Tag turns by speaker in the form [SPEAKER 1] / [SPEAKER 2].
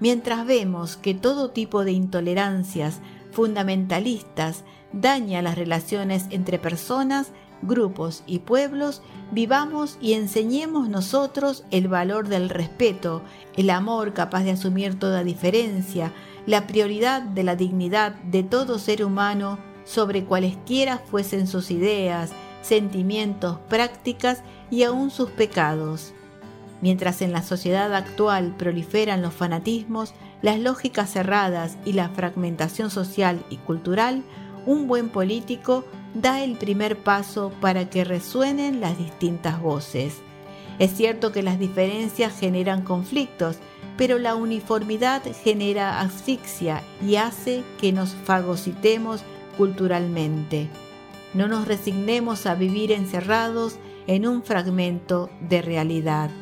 [SPEAKER 1] Mientras vemos que todo tipo de intolerancias fundamentalistas daña las relaciones entre personas, grupos y pueblos, vivamos y enseñemos nosotros el valor del respeto, el amor capaz de asumir toda diferencia, la prioridad de la dignidad de todo ser humano sobre cualesquiera fuesen sus ideas, sentimientos, prácticas y aún sus pecados. Mientras en la sociedad actual proliferan los fanatismos, las lógicas cerradas y la fragmentación social y cultural, un buen político da el primer paso para que resuenen las distintas voces. Es cierto que las diferencias generan conflictos, pero la uniformidad genera asfixia y hace que nos fagocitemos culturalmente. No nos resignemos a vivir encerrados en un fragmento de realidad.